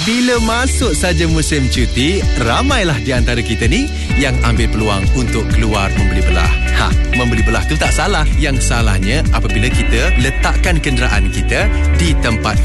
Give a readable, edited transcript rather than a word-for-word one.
Bila masuk saja musim cuti, ramailah di antara kita ni yang ambil peluang untuk keluar membeli belah. Membeli belah tu tak salah. Yang salahnya apabila kita letakkan kenderaan kita di tempat